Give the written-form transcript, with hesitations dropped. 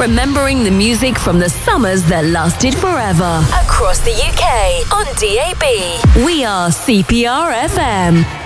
remembering the music from the summers that lasted forever. Across the UK on DAB. We are CPR FM.